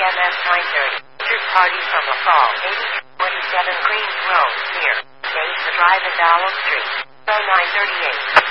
MS 930. Third party from La Fall, 8227 Queens Road, near. Base the Drive in Dowell Street. 0938.